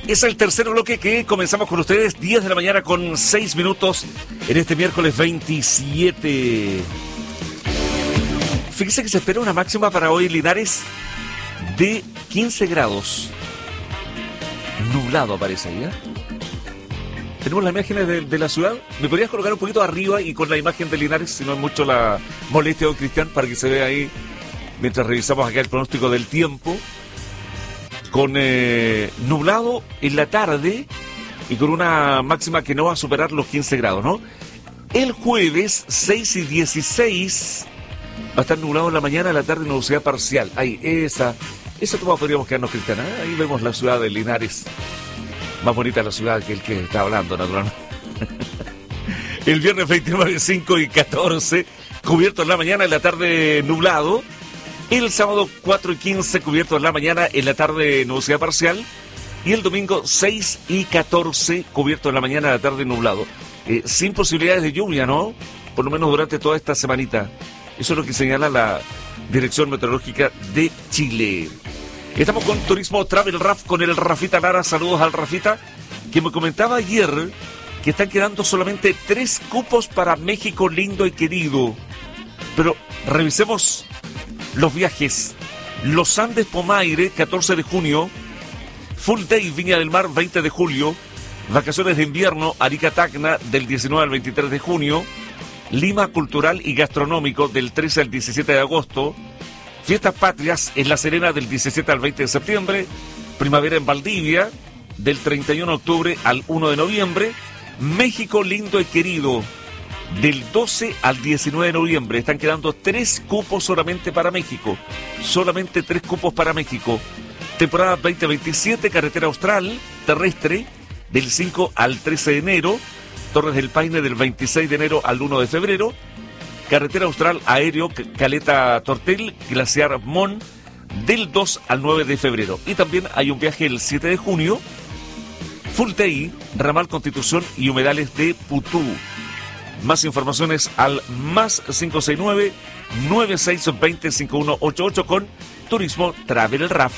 Es el tercer bloque que comenzamos con ustedes, 10 de la mañana con 6 minutos en este miércoles 27. Fíjese que se espera una máxima para hoy en Linares de 15 grados. Nublado aparece ahí, ¿eh? Tenemos las imágenes de la ciudad. ¿Me podrías colocar un poquito arriba y con la imagen de Linares, si no es mucho la molestia, don Cristian, para que se vea ahí mientras revisamos acá el pronóstico del tiempo? Con nublado en la tarde y con una máxima que no va a superar los 15 grados, ¿no? El jueves 6 y 16 va a estar nublado en la mañana, en la tarde nubosidad parcial. Ahí, esa toma podríamos quedarnos, Cristiana. Ahí vemos la ciudad de Linares. Más bonita la ciudad que el que está hablando, naturalmente. El viernes 29, 5 y 14, cubierto en la mañana, en la tarde nublado. El sábado 4 y 15, cubierto en la mañana, en la tarde nubosidad parcial. Y el domingo 6 y 14, cubierto en la mañana, en la tarde nublado. Sin posibilidades de lluvia, ¿no? Por lo menos durante toda esta semanita. Eso es lo que señala la Dirección Meteorológica de Chile. Estamos con Turismo Travel Raf, con el Rafita Lara. Saludos al Rafita, que me comentaba ayer que están quedando solamente 3 cupos para México lindo y querido. Pero revisemos los viajes. Los Andes Pomaire, 14 de junio. Full Day Viña del Mar, 20 de julio. Vacaciones de invierno Arica Tacna, del 19 al 23 de junio. Lima Cultural y Gastronómico, del 13 al 17 de agosto. Fiestas Patrias en La Serena, del 17 al 20 de septiembre. Primavera en Valdivia, del 31 de octubre al 1 de noviembre. México lindo y querido, del 12 al 19 de noviembre. Están quedando 3 cupos solamente para México. Solamente 3 cupos para México. Temporada 2027, Carretera Austral terrestre, del 5 al 13 de enero. Torres del Paine, del 26 de enero al 1 de febrero. Carretera Austral aéreo, Caleta Tortel, Glaciar Mon, del 2 al 9 de febrero. Y también hay un viaje el 7 de junio. Full Day, Ramal Constitución y Humedales de Putú. Más informaciones al más 569-9620-5188 con Turismo Travel Raf.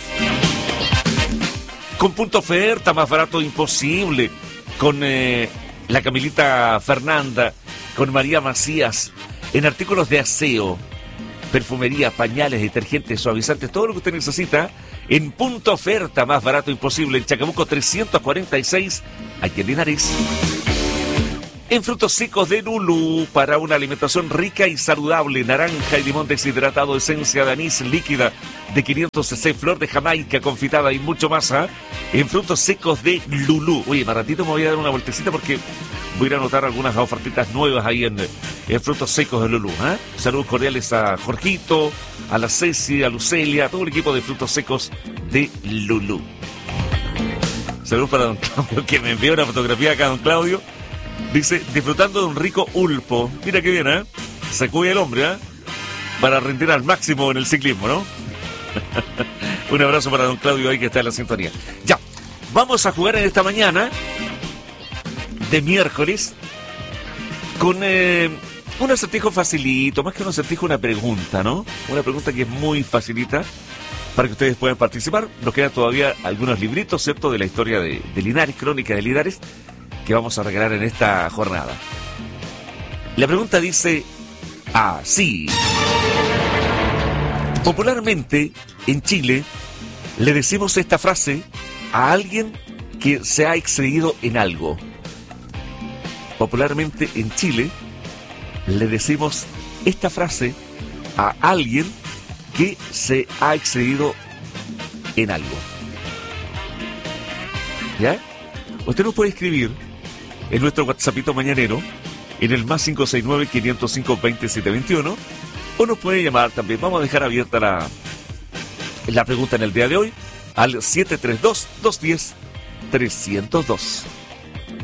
Con punto oferta, más barato imposible. Con la Camilita Fernanda, con María Macías, en artículos de aseo, perfumería, pañales, detergentes, suavizantes, todo lo que usted necesita, en punto oferta, más barato imposible, en Chacabuco 346, aquí en Linares. En frutos secos de Lulú, para una alimentación rica y saludable, naranja y limón deshidratado, esencia de anís líquida de 500 cc, flor de Jamaica confitada y mucho más, ¿eh? En frutos secos de Lulú. Oye, más ratito me voy a dar una vueltecita porque voy a ir a anotar algunas ofertitas nuevas ahí en frutos secos de Lulú, ¿eh? Saludos cordiales a Jorgito, a la Ceci, a Lucelia, a todo el equipo de frutos secos de Lulú. Saludos para don Claudio, que me envió una fotografía acá, don Claudio. Dice, disfrutando de un rico ulpo. Mira qué bien, ¿eh? Se cuida el hombre, ¿eh? Para rendir al máximo en el ciclismo, ¿no? Un abrazo para don Claudio ahí que está en la sintonía. Ya, vamos a jugar en esta mañana de miércoles con un acertijo facilito, más que un acertijo, una pregunta, ¿no? Una pregunta que es muy facilita para que ustedes puedan participar. Nos quedan todavía algunos libritos, ¿cierto? De la historia de Linares, crónica de Linares, que vamos a regalar en esta jornada. La pregunta dice así. Popularmente en Chile le decimos esta frase a alguien que se ha excedido en algo. Popularmente en Chile le decimos esta frase a alguien que se ha excedido en algo. ¿Ya? Usted nos puede escribir en nuestro WhatsAppito mañanero, en el más 569-505-2721, o nos puede llamar también. Vamos a dejar abierta la pregunta en el día de hoy al 732-210-302.